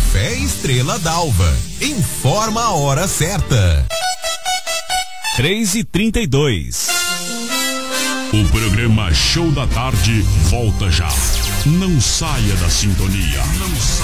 Café Estrela d'Alva. Informa a hora certa. 3h32. O programa Show da Tarde volta já. Não saia da sintonia.